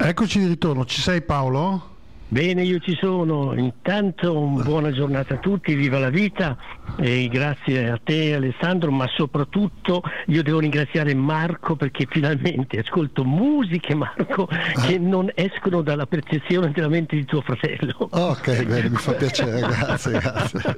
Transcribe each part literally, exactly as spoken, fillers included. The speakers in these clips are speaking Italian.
Eccoci di ritorno, ci sei Paolo? Bene, io ci sono. Intanto buona giornata a tutti, viva la vita e grazie a te Alessandro, ma soprattutto io devo ringraziare Marco perché finalmente ascolto musiche, Marco, che non escono dalla percezione della mente di tuo fratello. Ok, bene, mi fa piacere, grazie, grazie.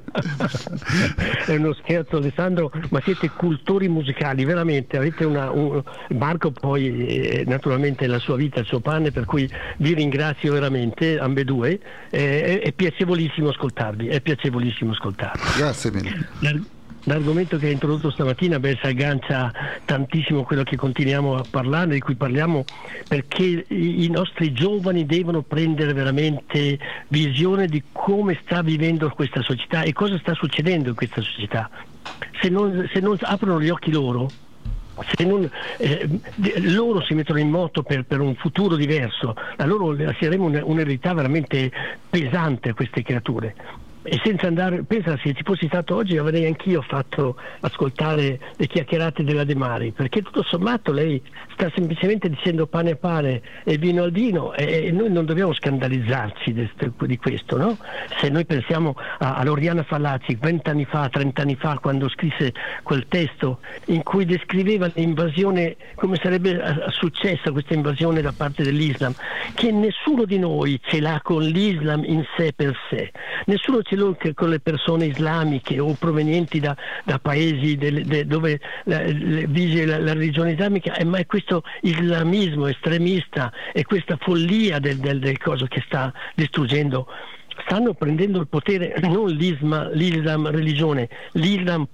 È uno scherzo Alessandro, ma siete cultori musicali, veramente, avete una... Un... Marco poi eh, naturalmente la sua vita, il suo pane, per cui vi ringrazio veramente ambedue. Eh, è, è piacevolissimo ascoltarvi, è piacevolissimo ascoltarvi. Grazie mille. L'ar- L'argomento che hai introdotto stamattina beh, si aggancia tantissimo a quello che continuiamo a parlare, di cui parliamo, perché i, i nostri giovani devono prendere veramente visione di come sta vivendo questa società e cosa sta succedendo in questa società. Se non, se non aprono gli occhi loro, se non, eh, loro si mettono in moto per, per un futuro diverso, a loro lasceremo un, un'eredità veramente pesante a queste creature. E senza andare, pensa, se ci fossi stato oggi avrei anch'io fatto ascoltare le chiacchierate della De Mari, perché tutto sommato lei sta semplicemente dicendo pane a pane e vino al vino, e, e noi non dobbiamo scandalizzarci di, di questo, no? Se noi pensiamo a, a Loriana Fallaci vent'anni fa, trent'anni fa, quando scrisse quel testo in cui descriveva l'invasione, come sarebbe successa questa invasione da parte dell'Islam, che nessuno di noi ce l'ha con l'Islam in sé per sé, nessuno ce l'ha con le persone islamiche o provenienti da, da paesi del, de, dove la, le, vige la, la religione islamica, eh, ma è questo islamismo estremista e questa follia del, del, del coso che sta distruggendo. Stanno prendendo il potere, non l'islam, l'islam religione, l'islam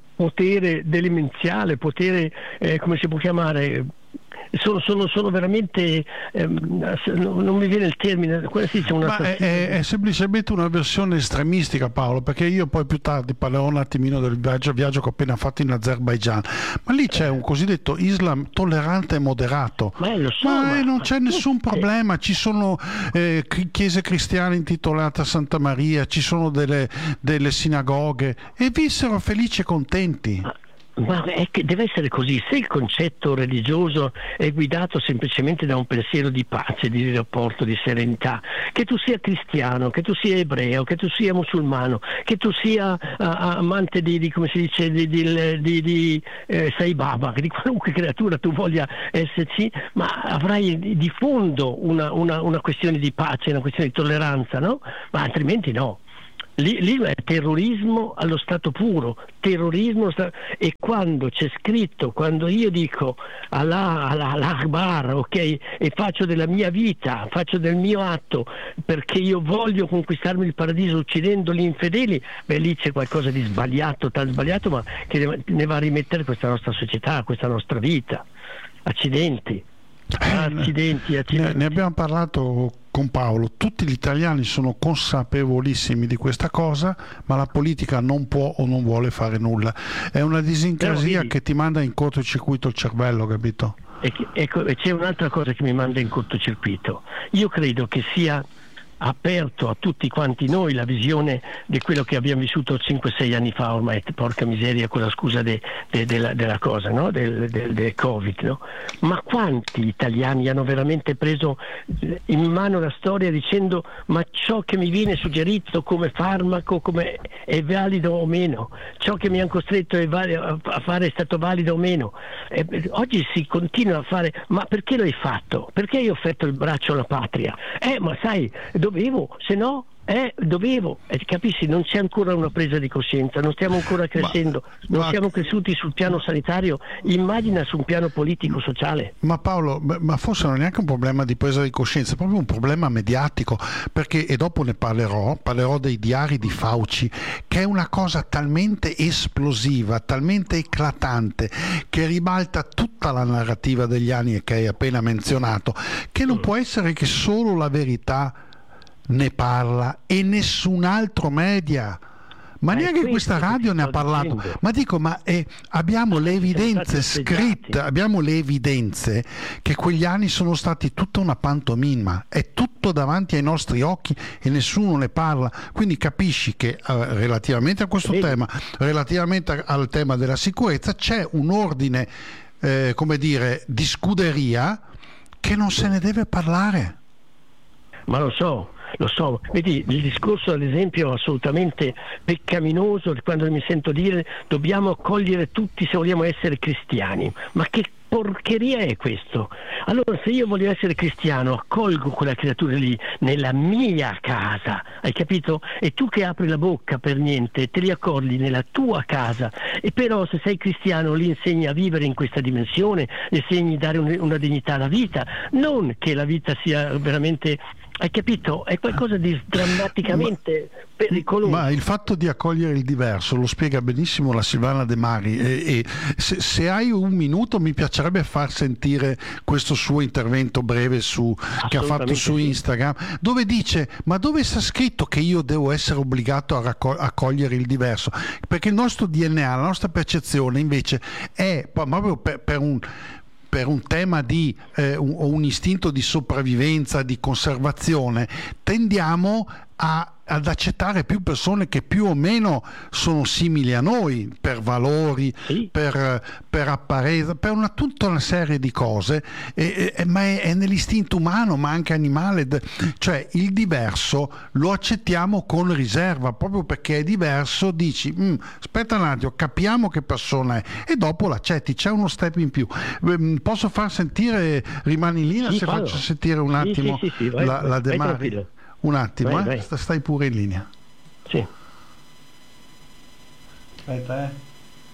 potere delinquenziale, potere eh, come si può chiamare? Sono, sono, sono veramente ehm, non mi viene il termine, una ma è, è, è semplicemente una versione estremistica, Paolo, perché io poi più tardi parlerò un attimino del viaggio, viaggio che ho appena fatto in Azerbaigian, ma lì c'è un cosiddetto Islam tollerante e moderato, ma, lo so, ma, ma eh, non c'è nessun problema, ci sono eh, chiese cristiane intitolate a Santa Maria, ci sono delle, delle sinagoghe e vissero felici e contenti. Ma è che deve essere così. Se il concetto religioso è guidato semplicemente da un pensiero di pace, di rapporto, di serenità, che tu sia cristiano, che tu sia ebreo, che tu sia musulmano, che tu sia uh, amante di, di come si dice di, di, di, di eh, Sai Baba, di qualunque creatura tu voglia esserci, ma avrai di fondo una, una, una questione di pace, una questione di tolleranza, no? Ma altrimenti no. Lì, lì è terrorismo allo stato puro, terrorismo e quando c'è scritto, quando io dico Allah, Allah, Allah Akbar, ok, e faccio della mia vita, faccio del mio atto perché io voglio conquistarmi il paradiso uccidendo gli infedeli, beh lì c'è qualcosa di sbagliato, tal sbagliato, ma che ne va a rimettere questa nostra società, questa nostra vita. Accidenti. Accidenti, accidenti. Ne, ne abbiamo parlato con Paolo, tutti gli italiani sono consapevolissimi di questa cosa, ma la politica non può o non vuole fare nulla. È una disincrasia Però, che ti manda in cortocircuito il cervello, capito? E, ecco, e c'è un'altra cosa che mi manda in cortocircuito. Io credo che sia aperto a tutti quanti noi la visione di quello che abbiamo vissuto cinque sei anni fa ormai, porca miseria, con la scusa de, de, de la, della cosa, no? del, del, del Covid, no? Ma quanti italiani hanno veramente preso in mano la storia dicendo ma ciò che mi viene suggerito come farmaco come è valido o meno, ciò che mi hanno costretto a fare è stato valido o meno. E oggi si continua a fare, ma perché l'hai fatto? Perché hai offerto il braccio alla patria? Eh ma sai, dovevo, se no eh, dovevo, eh, capisci, non c'è ancora una presa di coscienza, non stiamo ancora crescendo, ma, non ma, siamo cresciuti sul piano sanitario, immagina su un piano politico, sociale. Ma Paolo, ma forse non è neanche un problema di presa di coscienza, è proprio un problema mediatico, perché, e dopo ne parlerò, parlerò dei diari di Fauci, che è una cosa talmente esplosiva, talmente eclatante, che ribalta tutta la narrativa degli anni che hai appena menzionato, che non mm. può essere che solo la verità ne parla e nessun altro media, ma, ma neanche questa radio ne ha parlato dicendo. Ma dico, ma eh, abbiamo le evidenze scritte, abbiamo le evidenze che quegli anni sono stati tutta una pantomima, è tutto davanti ai nostri occhi e nessuno ne parla, quindi capisci che eh, relativamente a questo Vedi. tema, relativamente al tema della sicurezza c'è un ordine eh, come dire di scuderia che non se ne deve parlare. Ma lo so, lo so, vedi il discorso ad esempio assolutamente peccaminoso quando mi sento dire dobbiamo accogliere tutti se vogliamo essere cristiani, ma che porcheria è questo? Allora se io voglio essere cristiano accolgo quella creatura lì nella mia casa, hai capito? E tu che apri la bocca per niente te li accogli nella tua casa, e però se sei cristiano li insegni a vivere in questa dimensione, gli insegni a dare un, una dignità alla vita, non che la vita sia veramente, hai capito? È qualcosa di drammaticamente ma, pericoloso. Ma il fatto di accogliere il diverso lo spiega benissimo la Silvana De Mari, e, e se, se hai un minuto mi piacerebbe far sentire questo suo intervento breve su, che ha fatto su Instagram, sì, dove dice: ma dove sta scritto che io devo essere obbligato a raccog- accogliere il diverso? Perché il nostro D N A, la nostra percezione invece è proprio per, per un per un tema di eh, un, o un istinto di sopravvivenza, di conservazione, tendiamo a, ad accettare più persone che più o meno sono simili a noi per valori, sì, per, per apparenza, per una, tutta una serie di cose, e, e, ma è, è nell'istinto umano, ma anche animale, cioè il diverso lo accettiamo con riserva, proprio perché è diverso dici mm, aspetta un attimo, capiamo che persona è, e dopo l'accetti, c'è uno step in più. Posso far sentire, rimani lì, sì, se fallo. Faccio sentire un attimo sì, sì, sì, sì, vai, la, la De Mari. Un attimo, vai, eh? vai. Stai pure in linea. Sì. Aspetta, eh.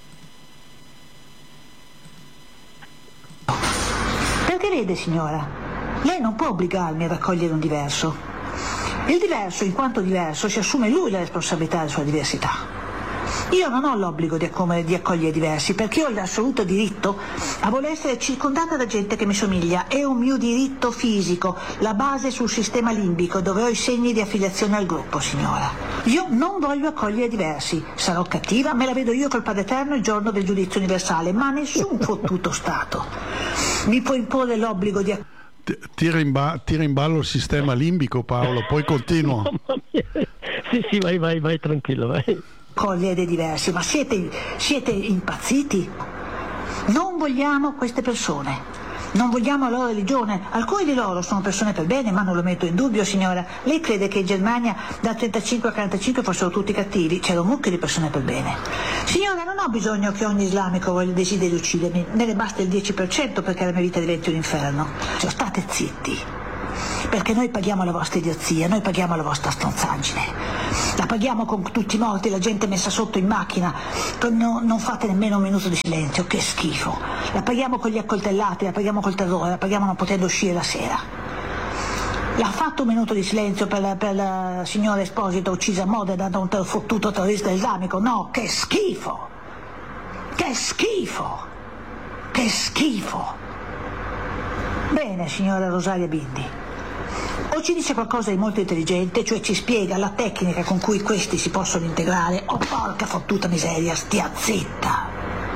Perché vede, signora, lei non può obbligarmi ad accogliere un diverso. Il diverso, in quanto diverso, si assume lui la responsabilità della sua diversità. Io non ho l'obbligo di, di accogliere diversi, perché ho l'assoluto diritto a voler essere circondata da gente che mi somiglia. È un mio diritto fisico, la base sul sistema limbico, dove ho i segni di affiliazione al gruppo, signora. Io non voglio accogliere diversi. Sarò cattiva, me la vedo io col Padre Eterno il giorno del giudizio universale, ma nessun fottuto Stato mi può imporre l'obbligo di accogliere. Tira in, ba- tira in ballo il sistema limbico, Paolo, poi continua. Mamma mia. Sì, sì, vai, vai, vai, tranquillo, vai. Cogliere dei diversi, ma siete, siete impazziti? Non vogliamo queste persone, non vogliamo la loro religione. Alcuni di loro sono persone per bene, ma non lo metto in dubbio, signora. Lei crede che in Germania dal trentacinque al quarantacinque fossero tutti cattivi? C'era un mucchio di persone per bene. Signora, non ho bisogno che ogni islamico voglia desideri uccidermi, me ne basta il dieci per cento perché la mia vita diventi un inferno. Cioè, state zitti, perché noi paghiamo la vostra idiozia, noi paghiamo la vostra stronzaggine. La paghiamo con tutti i morti, la gente messa sotto in macchina, no, non fate nemmeno un minuto di silenzio, che schifo. La paghiamo con gli accoltellati, la paghiamo col terrore, la paghiamo non potendo uscire la sera. L'ha fatto un minuto di silenzio per la, per la signora Esposito uccisa a Modena da un ter- fottuto terrorista islamico? No, che schifo! Che schifo! Che schifo! Bene, signora Rosaria Bindi. O ci dice qualcosa di molto intelligente, cioè ci spiega la tecnica con cui questi si possono integrare, o porca fottuta miseria, stia zitta.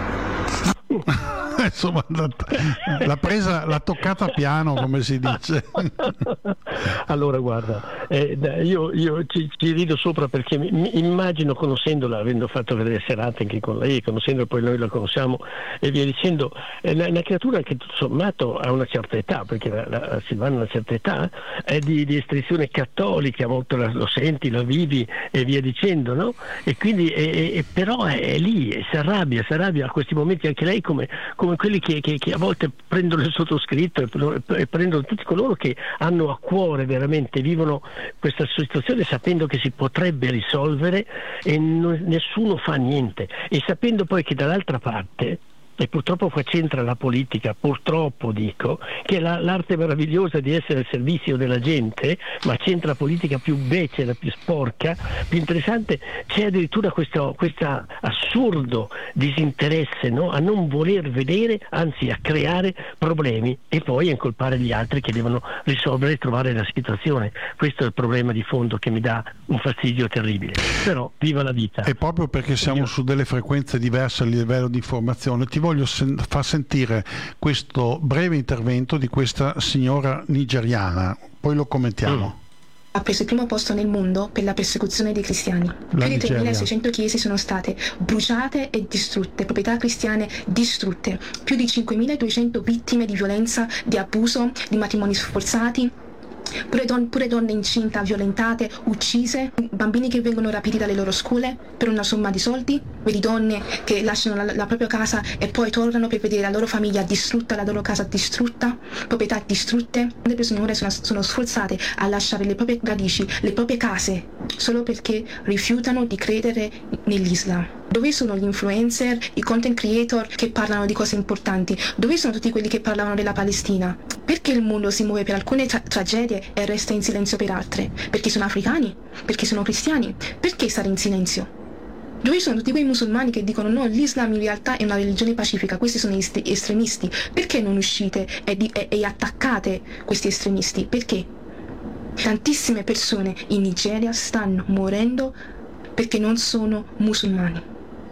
Insomma, l'ha presa, l'ha toccata piano, come si dice. Allora guarda, eh, io, io ci, ci rido sopra perché mi, mi immagino, conoscendola, avendo fatto vedere serate anche con lei, conoscendola, poi noi la conosciamo e via dicendo, è una, una creatura che tutto sommato ha una certa età, perché la, la Silvana ha una certa età, è di, di estensione cattolica, molto la, lo senti, la vivi e via dicendo, no? E quindi è, è, però è, è lì, si arrabbia, si arrabbia a questi momenti anche lei come, come quelli che, che, che a volte prendono il sottoscritto e, e prendono tutti coloro che hanno a cuore veramente, vivono questa situazione sapendo che si potrebbe risolvere e non, nessuno fa niente, e sapendo poi che dall'altra parte, e purtroppo qua c'entra la politica, purtroppo dico, che è la, l'arte meravigliosa di essere al servizio della gente, ma c'entra la politica più becera, più sporca, più interessante, c'è addirittura questo questa assurdo disinteresse, no? A non voler vedere, anzi a creare problemi e poi a incolpare gli altri che devono risolvere e trovare la situazione. Questo è il problema di fondo che mi dà un fastidio terribile, però viva la vita. E proprio perché siamo Io. su delle frequenze diverse a livello di informazione, ti voglio sen- far sentire questo breve intervento di questa signora nigeriana, poi lo commentiamo. ha preso il primo posto nel mondo per la persecuzione dei cristiani. La Più di Nigeria. tremilaseicento chiese sono state bruciate e distrutte, proprietà cristiane distrutte, più di cinquemiladuecento vittime di violenza, di abuso, di matrimoni sforzati, pure, don- pure donne incinte, violentate, uccise, bambini che vengono rapiti dalle loro scuole per una somma di soldi, vedi donne che lasciano la, la propria casa e poi tornano per vedere la loro famiglia distrutta, la loro casa distrutta, proprietà distrutte. Le persone ora sono, sono sforzate a lasciare le proprie radici, le proprie case, solo perché rifiutano di credere nell'Islam. Dove sono gli influencer, i content creator che parlano di cose importanti? Dove sono tutti quelli che parlavano della Palestina? Perché il mondo si muove per alcune tra- tragedie e resta in silenzio per altre? Perché sono africani? Perché sono cristiani? Perché stare in silenzio? Dove sono tutti quei musulmani che dicono no, l'Islam in realtà è una religione pacifica, questi sono est- estremisti? Perché non uscite e, di- e-, e attaccate questi estremisti? Perché? Tantissime persone in Nigeria stanno morendo perché non sono musulmani.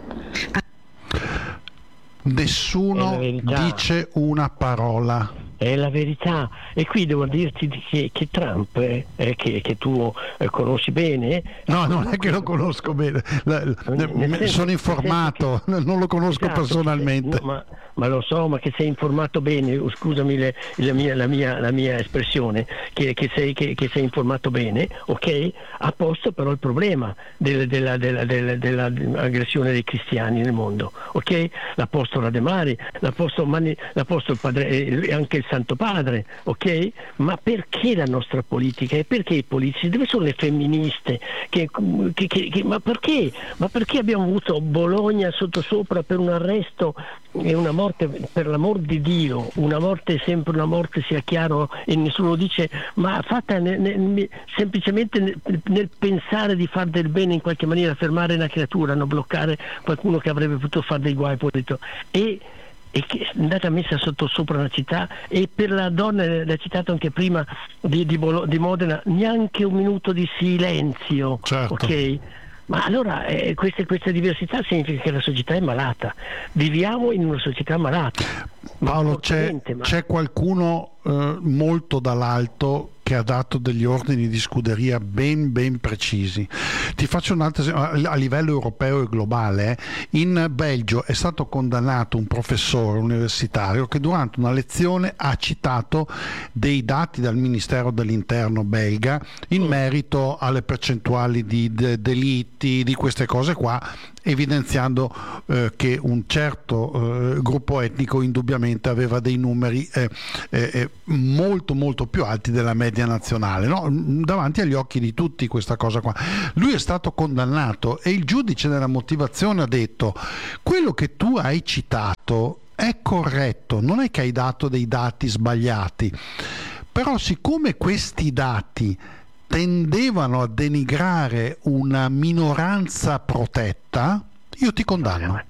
Nessuno dice una parola. È la verità, e qui devo dirti che, che Trump, eh, eh, che, che tu eh, conosci bene. No, non è che lo conosco bene, la, la, senso, sono informato, che, non lo conosco esatto, personalmente. Sei, ma, ma lo so, ma che sei informato bene, scusami le, la, mia, la, mia, la mia espressione, che, che, sei, che, che sei informato bene, ok? Ha posto però il problema del, della, della, della, della, dell'aggressione dei cristiani nel mondo, ok? L'ha posto Rademari, l'ha posto, Mani, l'ha posto il padre, eh, anche il Santo Padre, ok? Ma perché la nostra politica e perché i politici? Dove sono le femministe? Che, che, che, che, ma perché? Ma perché abbiamo avuto Bologna sottosopra per un arresto e una morte, per l'amor di Dio, una morte è sempre una morte, sia chiaro, e nessuno dice, ma fatta ne, ne, semplicemente nel, nel pensare di far del bene in qualche maniera, fermare una creatura, non bloccare qualcuno che avrebbe potuto fare dei guai, e e che è andata messa sotto sopra una città. E per la donna, l'ha citato anche prima di, di, Bolo, di Modena, neanche un minuto di silenzio, certo. Ok? Ma allora eh, queste, queste diversità significa che la società è malata, viviamo in una società malata. Paolo, c'è, ma... c'è qualcuno eh, molto dall'alto che ha dato degli ordini di scuderia ben ben precisi. Ti faccio un altro esempio a livello europeo e globale. In Belgio è stato condannato un professore universitario che durante una lezione ha citato dei dati dal Ministero dell'Interno belga in merito alle percentuali di de- delitti, di queste cose qua, evidenziando eh, che un certo eh, gruppo etnico indubbiamente aveva dei numeri eh, eh, molto molto più alti della media nazionale, no? Davanti agli occhi di tutti questa cosa qua. Lui è stato condannato e il giudice nella motivazione ha detto: quello che tu hai citato è corretto, non è che hai dato dei dati sbagliati, però siccome questi dati tendevano a denigrare una minoranza protetta, io ti condanno.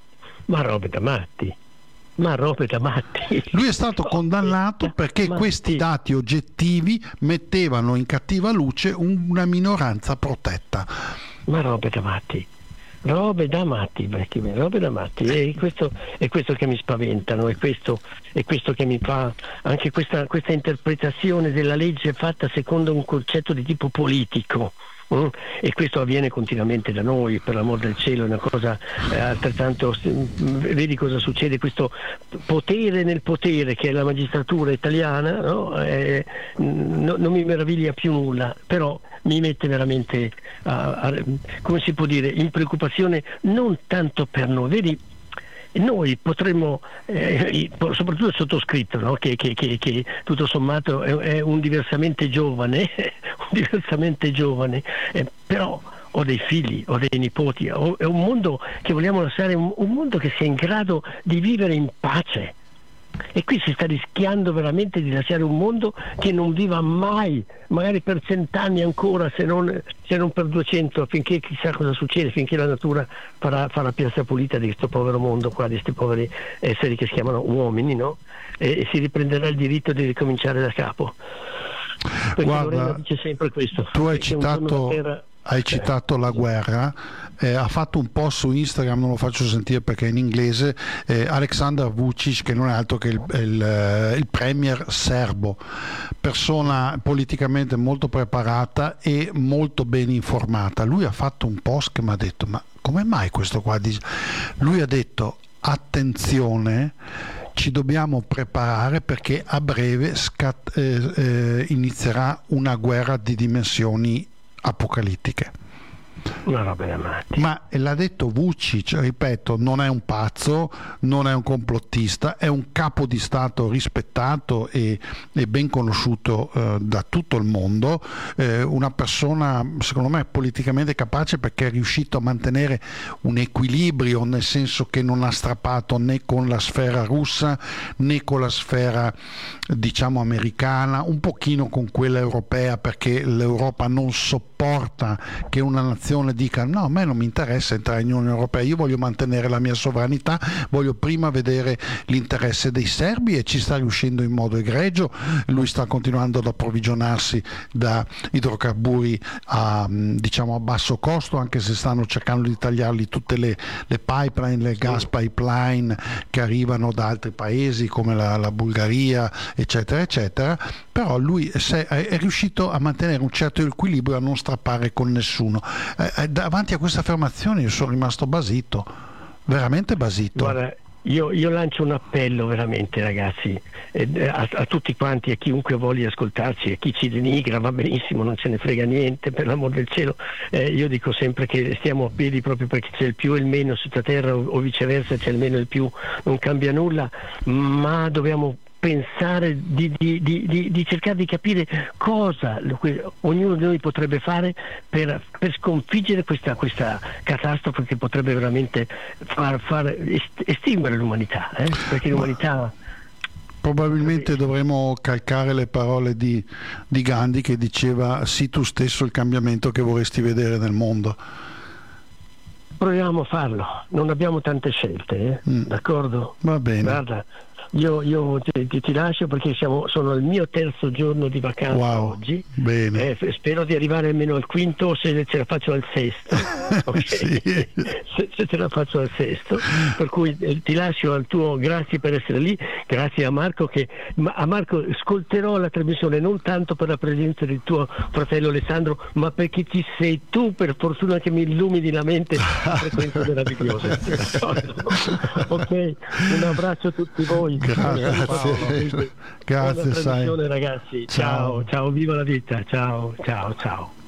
Ma robe da matti. Ma robe da matti. Lui è stato condannato perché matti. Questi dati oggettivi mettevano in cattiva luce una minoranza protetta. Ma robe da matti. Robe da matti, robe da matti, e questo è questo che mi spaventano, è questo, è questo che mi fa anche questa, questa interpretazione della legge fatta secondo un concetto di tipo politico. Mm? E questo avviene continuamente da noi, per l'amor del cielo, è una cosa eh, altrettanto, vedi cosa succede, questo potere nel potere che è la magistratura italiana, no? eh, no, non mi meraviglia più nulla, però mi mette veramente a, a, come si può dire, in preoccupazione, non tanto per noi, vedi. Noi potremmo, eh, soprattutto il sottoscritto, no? che, che, che, che tutto sommato è, è un diversamente giovane, un diversamente giovane, eh, però ho dei figli, ho dei nipoti, ho, è un mondo che vogliamo lasciare, un, un mondo che sia in grado di vivere in pace. E qui si sta rischiando veramente di lasciare un mondo che non viva mai, magari per cent'anni ancora, se non, se non per duecento, finché chissà cosa succede, finché la natura farà, farà piazza pulita di questo povero mondo qua, di questi poveri esseri che si chiamano uomini, no? E, e si riprenderà il diritto di ricominciare da capo. Perché Guarda, Lorena dice sempre questo. Tu hai citato, terra... hai citato la guerra, eh, ha fatto un post su Instagram, non lo faccio sentire perché è in inglese, eh, Aleksandar Vučić, che non è altro che il, il, il premier serbo, persona politicamente molto preparata e molto ben informata. Lui ha fatto un post che mi ha detto: ma come mai questo qua dice? Lui ha detto: attenzione, ci dobbiamo preparare perché a breve scat- eh, eh, inizierà una guerra di dimensioni apocalittiche. Una roba da matti. Ma l'ha detto Vučić, ripeto, non è un pazzo, non è un complottista, è un capo di Stato rispettato e, e ben conosciuto eh, da tutto il mondo, eh, una persona secondo me politicamente capace, perché è riuscito a mantenere un equilibrio, nel senso che non ha strappato né con la sfera russa né con la sfera, diciamo, americana, un pochino con quella europea, perché l'Europa non sopporta che una nazione dica: no, a me non mi interessa entrare in Unione Europea, io voglio mantenere la mia sovranità, voglio prima vedere l'interesse dei serbi, e ci sta riuscendo in modo egregio. Lui sta continuando ad approvvigionarsi da idrocarburi a, diciamo, a basso costo, anche se stanno cercando di tagliarli tutte le, le pipeline, le gas pipeline che arrivano da altri paesi come la, la Bulgaria, eccetera eccetera. Però lui è, è riuscito a mantenere un certo equilibrio, a non strappare con nessuno. Eh, davanti a questa affermazione io sono rimasto basito, veramente basito. Guarda, io, io lancio un appello veramente, ragazzi, eh, a, a tutti quanti, a chiunque voglia ascoltarci, a chi ci denigra va benissimo, non ce ne frega niente, per l'amor del cielo. Eh, io dico sempre che stiamo a piedi proprio perché c'è il più e il meno su terra, o, o viceversa, c'è il meno e il più, non cambia nulla, ma dobbiamo pensare di, di, di, di, di cercare di capire cosa ognuno di noi potrebbe fare per, per sconfiggere questa, questa catastrofe che potrebbe veramente far, far estinguere l'umanità, eh? Perché l'umanità... Probabilmente dovremmo calcare le parole di, di Gandhi, che diceva: sii tu stesso il cambiamento che vorresti vedere nel mondo. Proviamo a farlo, non abbiamo tante scelte, eh? Mm. D'accordo? Va bene. Guarda, Io, io ti, ti, ti lascio perché siamo, sono al mio terzo giorno di vacanza. Wow, oggi. Bene. Eh, spero di arrivare almeno al quinto, se ce la faccio al sesto. Okay? Sì. se, se ce la faccio al sesto. Per cui eh, ti lascio al tuo, grazie per essere lì, grazie a Marco, che ma, a Marco ascolterò la trasmissione non tanto per la presenza del tuo fratello Alessandro, ma perché ci sei tu, per fortuna, che mi illumini la mente con frequenze meravigliose. Ok, un abbraccio a tutti voi. Grazie, grazie, sai. Ragazzi, ciao. ciao, ciao, viva la vita, ciao, ciao, ciao.